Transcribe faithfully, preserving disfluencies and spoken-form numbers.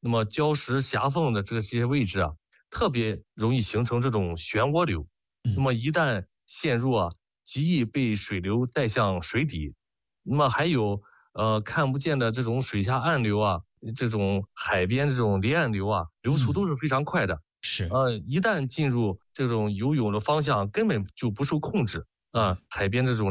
那么礁石狭缝的这些位置啊，特别容易形成这种漩涡流。那么一旦陷入啊，极易被水流带向水底。那么还有呃看不见的这种水下暗流啊，这种海边这种离岸流啊，流速都是非常快的。 是， 呃，一旦进入这种游泳的方向，根本就不受控制啊，海边这种